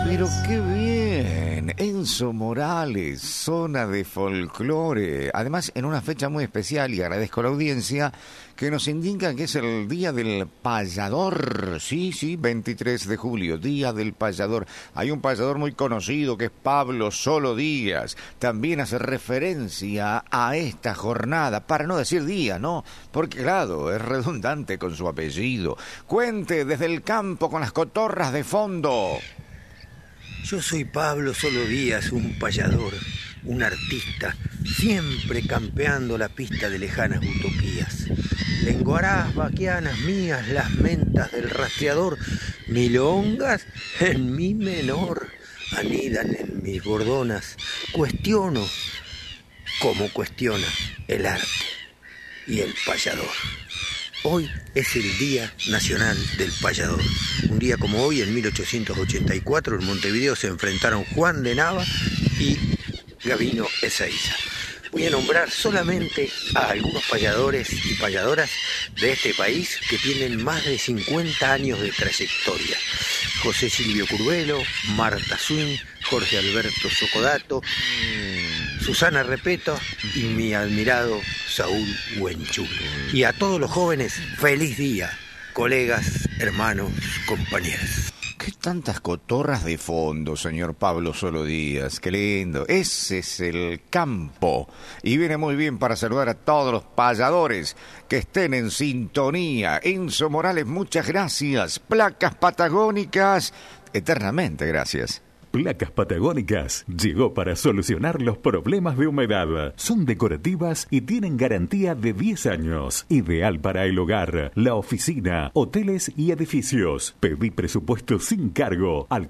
Pero qué bien, Enzo Morales, zona de folclore. Además, en una fecha muy especial, y agradezco a la audiencia que nos indica que es el Día del Payador. Sí, 23 de julio, Día del Payador. Hay un payador muy conocido que es Pablo Solo Díaz. También hace referencia a esta jornada, para no decir día, ¿no? Porque claro, es redundante con su apellido. Cuente desde el campo con las cotorras de fondo. Yo soy Pablo Solo Díaz, un payador, un artista, siempre campeando la pista de lejanas utopías. Lenguarás vaquianas mías, las mentas del rastreador, milongas en mi menor, anidan en mis bordonas. Cuestiono como cuestiona el arte y el payador. Hoy es el Día Nacional del Payador. Un día como hoy, en 1884, en Montevideo se enfrentaron Juan de Nava y Gabino Ezeiza. Voy a nombrar solamente a algunos payadores y payadoras de este país que tienen más de 50 años de trayectoria. José Silvio Curvelo, Marta Swing, Jorge Alberto Socodato, Susana Repeto y mi admirado Saúl Huenchul. Y a todos los jóvenes, feliz día, colegas, hermanos, compañeros. ¿Qué tantas cotorras de fondo, señor Pablo Solo Díaz? Qué lindo. Ese es el campo. Y viene muy bien para saludar a todos los payadores que estén en sintonía. Enzo Morales, muchas gracias. Placas Patagónicas, eternamente gracias. Placas Patagónicas llegó para solucionar los problemas de humedad. Son decorativas y tienen garantía de 10 años. Ideal para el hogar, la oficina, hoteles y edificios. Pedí presupuesto sin cargo al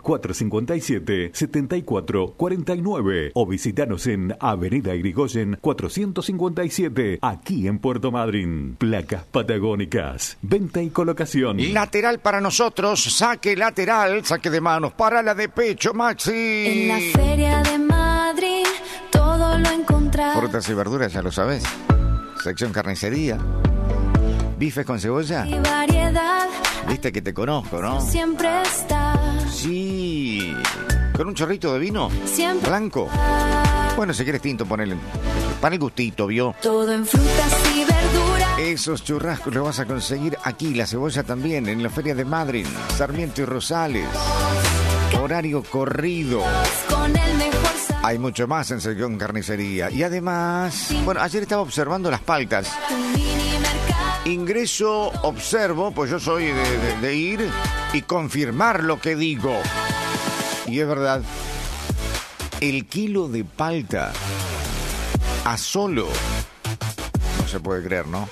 457-7449 o visitanos en Avenida Irigoyen 457, aquí en Puerto Madryn. Placas Patagónicas, venta y colocación. Lateral para nosotros, saque lateral, saque de manos, para la de pecho, Maxi. En la Feria de Madrid todo lo encontrás. Frutas y verduras, ya lo sabes. Sección carnicería. Bifes con cebolla. Y variedad. Viste que te conozco, ¿no? Siempre está. Sí. ¿Con un chorrito de vino? Siempre blanco. Bueno, si quieres tinto, ponele para el gustito, ¿vio? Todo en frutas y verduras. Esos churrascos los vas a conseguir aquí, la cebolla también, en la Feria de Madrid, Sarmiento y Rosales. Horario corrido. Hay mucho más en sección carnicería. Y además, bueno, ayer estaba observando las paltas. Ingreso, observo, pues yo soy de ir y confirmar lo que digo. Y es verdad, el kilo de palta a solo, no se puede creer, ¿no?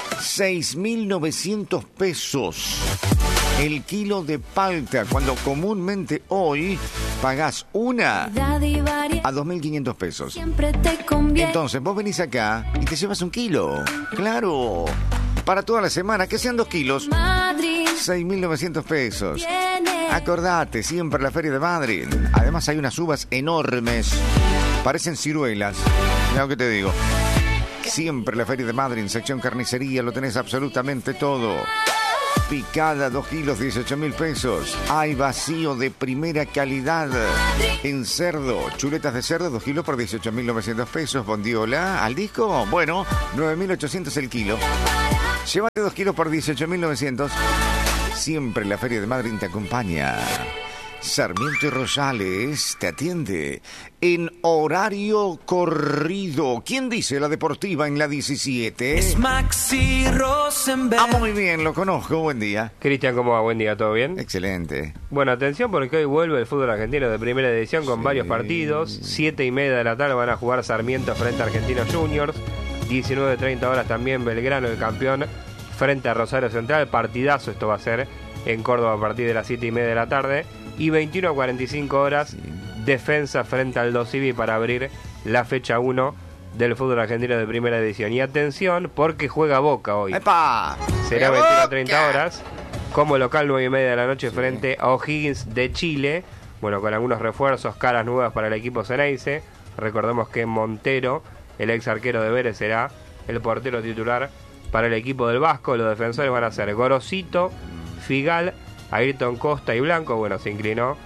6.900 pesos. El kilo de palta, cuando comúnmente hoy pagás una a 2.500 pesos. Entonces vos venís acá y te llevas un kilo. Claro, para toda la semana, que sean 2 kilos. 6.900 pesos. Acordate, siempre la Feria de Madrid. Además hay unas uvas enormes. Parecen ciruelas. Mira lo que te digo. Siempre la Feria de Madrid, en sección carnicería, lo tenés absolutamente todo. Picada, 2 kilos, 18.000 pesos. Hay vacío de primera calidad en cerdo. Chuletas de cerdo, 2 kilos por 18.900 pesos. Bondiola, ¿al disco? Bueno, 9.800 el kilo. Llévate 2 kilos por 18.900. Siempre la Feria de Madrid te acompaña. Sarmiento y Rosales te atiende en horario corrido. ¿Quién dice la deportiva en la 17? Es Maxi Rosenberg. Muy bien, lo conozco. Buen día. Cristian, ¿cómo va? Buen día, ¿todo bien? Excelente. Bueno, atención porque hoy vuelve el fútbol argentino de primera división con varios partidos. 7:30 de la tarde van a jugar Sarmiento frente a Argentinos Juniors. 19:30 horas también Belgrano, el campeón, frente a Rosario Central. Partidazo esto va a ser en Córdoba a partir de las 7:30 de la tarde. Y 21:45 horas, Defensa frente al Dosivi para abrir la fecha 1 del fútbol argentino de primera división. Y atención, porque juega Boca hoy. ¡Epa! Será 21:30 horas, como local 9:30 de la noche frente a O'Higgins de Chile. Bueno, con algunos refuerzos, caras nuevas para el equipo Ceneice. Recordemos que Montero, el ex arquero de Vélez, será el portero titular para el equipo del Vasco. Los defensores van a ser Gorosito, Figal, Ayrton Costa y Blanco. Bueno, se inclinó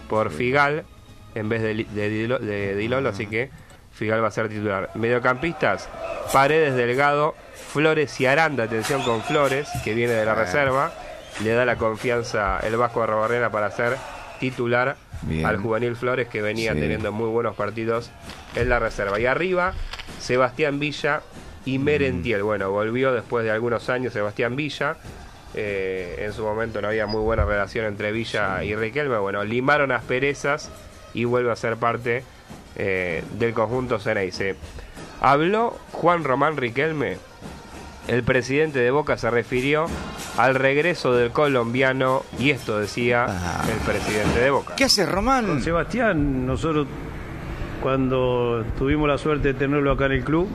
por Figal en vez de Dilolo, así que Figal va a ser titular. Mediocampistas, Paredes, Delgado, Flores y Aranda. Atención con Flores, que viene de la reserva. Le da la confianza el Vasco Arrobarrena para ser titular al juvenil Flores, que venía teniendo muy buenos partidos en la reserva. Y arriba, Sebastián Villa y Merentiel. Bueno, volvió después de algunos años Sebastián Villa. En su momento no había muy buena relación entre Villa y Riquelme. Bueno, limaron asperezas y vuelve a ser parte del conjunto Ceneice. Habló Juan Román Riquelme. El presidente de Boca se refirió al regreso del colombiano y esto decía el presidente de Boca. ¿Qué hace Román? Con Sebastián, nosotros cuando tuvimos la suerte de tenerlo acá en el club,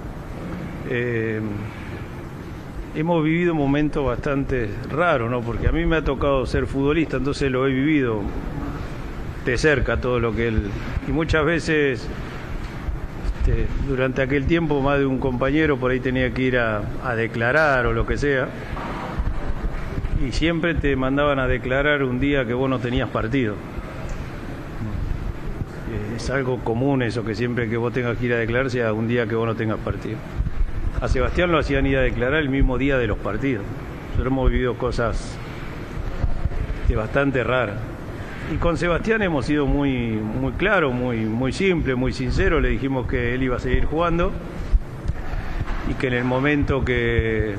hemos vivido momentos bastante raros, ¿no? Porque a mí me ha tocado ser futbolista, entonces lo he vivido de cerca todo lo que él... Y muchas veces, durante aquel tiempo, más de un compañero por ahí tenía que ir a declarar o lo que sea, y siempre te mandaban a declarar un día que vos no tenías partido. Es algo común eso, que siempre que vos tengas que ir a declarar sea un día que vos no tengas partido. A Sebastián lo hacían ir a declarar el mismo día de los partidos. Nosotros hemos vivido cosas bastante raras. Y con Sebastián hemos sido muy claros, muy simple, muy sincero. Le dijimos que él iba a seguir jugando y que en el momento que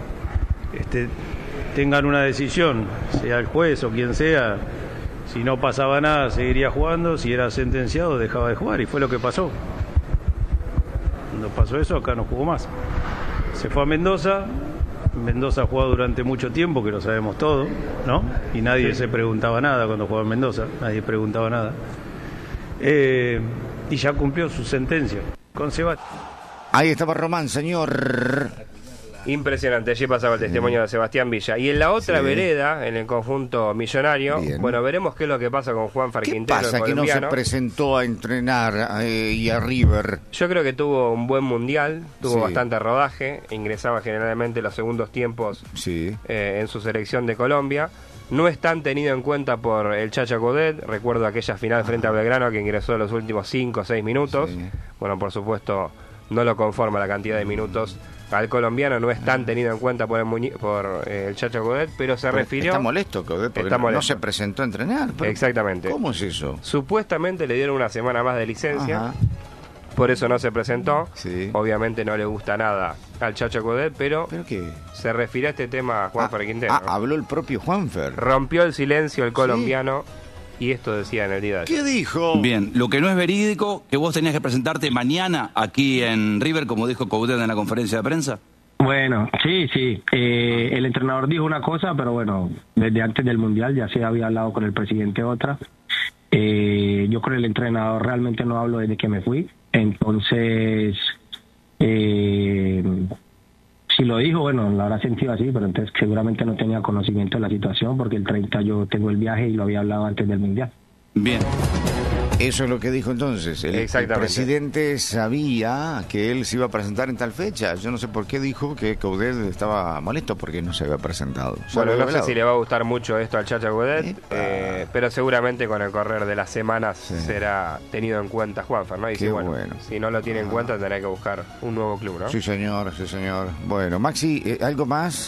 tengan una decisión, sea el juez o quien sea, si no pasaba nada seguiría jugando, si era sentenciado dejaba de jugar, y fue lo que pasó. Cuando pasó eso, acá no jugó más. Se fue a Mendoza. Mendoza ha jugado durante mucho tiempo, que lo sabemos todo, ¿no? Y nadie se preguntaba nada cuando jugaba en Mendoza, nadie preguntaba nada. Y ya cumplió su sentencia con Sebastián. Ahí estaba Román, señor. Impresionante, allí pasaba el testimonio de Sebastián Villa. Y en la otra vereda, en el conjunto millonario, bueno, veremos qué es lo que pasa con Juanfer Quintero. ¿Qué pasa que no se presentó a entrenar y a River? Yo creo que tuvo un buen mundial, tuvo bastante rodaje, ingresaba generalmente los segundos tiempos en su selección de Colombia. No es tan tenido en cuenta por el Chacha Coudet. Recuerdo aquella final frente a Belgrano que ingresó en los últimos 5 o 6 minutos. Bueno, por supuesto, no lo conforma la cantidad de minutos al colombiano, no es tan tenido en cuenta por el Chacha Coudet, pero se refirió... Está molesto Coudet porque no se presentó a entrenar. Exactamente. ¿Cómo es eso? Supuestamente le dieron una semana más de licencia, por eso no se presentó. Obviamente no le gusta nada al Chacha Coudet, pero qué? Se refirió a este tema a Juanfer Quintero. Habló el propio Juanfer. Rompió el silencio el colombiano. Y esto decía en el día de ayer. ¿Qué dijo? Bien, lo que no es verídico, que vos tenías que presentarte mañana aquí en River, como dijo Coudet en la conferencia de prensa. Bueno, sí. El entrenador dijo una cosa, pero bueno, desde antes del Mundial ya se había hablado con el presidente otra. Yo con el entrenador realmente no hablo desde que me fui. Entonces, si lo dijo, bueno, lo habrá sentido así, pero entonces seguramente no tenía conocimiento de la situación, porque el 30 yo tengo el viaje y lo había hablado antes del Mundial. Bien. Eso es lo que dijo entonces. El presidente sabía que él se iba a presentar en tal fecha. Yo no sé por qué dijo que Coudet estaba molesto porque no se había presentado. Bueno, no sé si le va a gustar mucho esto al Chacha Coudet, pero seguramente con el correr de las semanas será tenido en cuenta Juanfer, ¿no? Y bueno, si no lo tiene en cuenta tendrá que buscar un nuevo club, ¿no? Sí, señor. Bueno, Maxi, ¿algo más?